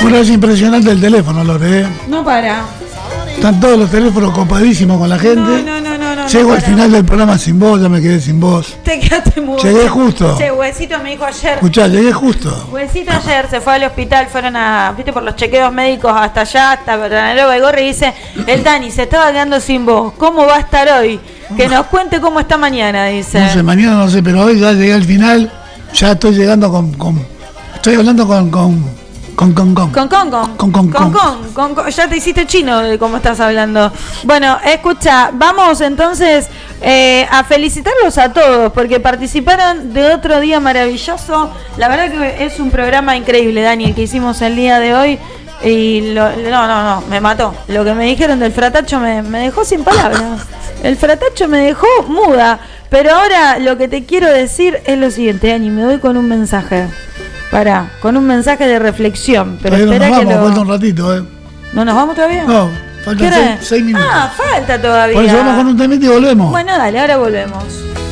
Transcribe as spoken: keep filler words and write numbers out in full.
Ahora es impresionante el teléfono, Lore, ¿eh? No para. Están todos los teléfonos copadísimos con la gente. No, no, no, no. Llego no al final del programa sin vos, ya me quedé sin vos. Te quedaste mudo. Llegué justo. Che, Huesito me dijo ayer. Escuchá, llegué justo. Huesito ayer se fue al hospital, fueron a, viste, por los chequeos médicos hasta allá, hasta Granero Baigorri, y dice, el Dani se estaba quedando sin vos. ¿Cómo va a estar hoy? Que nos cuente cómo está mañana, dice. No sé, mañana no sé, pero hoy ya llegué al final. Ya estoy llegando con... con estoy hablando con... con Con con con. Con con con. Con con con, con, con, con. Ya te hiciste chino de cómo estás hablando. Bueno, escucha, vamos entonces eh, a felicitarlos a todos porque participaron de otro día maravilloso. La verdad que es un programa increíble, Dani, el que hicimos el día de hoy. Y lo, no, no, no, me mató. Lo que me dijeron del fratacho me, me dejó sin palabras. El fratacho me dejó muda. Pero ahora lo que te quiero decir es lo siguiente, Dani, me doy con un mensaje. Pará, con un mensaje de reflexión. Pero todavía espera no nos que vamos, lo... falta un ratito, ¿eh? ¿No nos vamos todavía? No, faltan seis, seis minutos. Ah, falta todavía. Por eso vamos con un temita y volvemos. Bueno, dale, ahora volvemos.